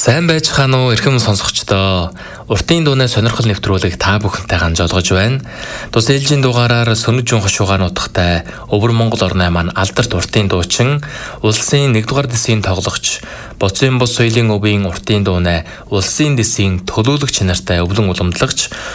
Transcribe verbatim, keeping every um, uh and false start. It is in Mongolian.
Сайн байцгаана уу эрхэм сонсогчдоо. Уртын дууны сонирхол нэвтрүүлэг та бүхэнтэй ганжуулгаж байна. Тус ээлжийн дугаараар Сүнэг Жунхан шугаан утгатай Өвөр Монгол орны маань алдарт уртын дуучин, улсын нэгдүгээр дэсийн тоглогч, Боцын бус соёлын өвийн уртын дууны улсын дэсийн төлөөлөгч нартай өвлөн уламжлагч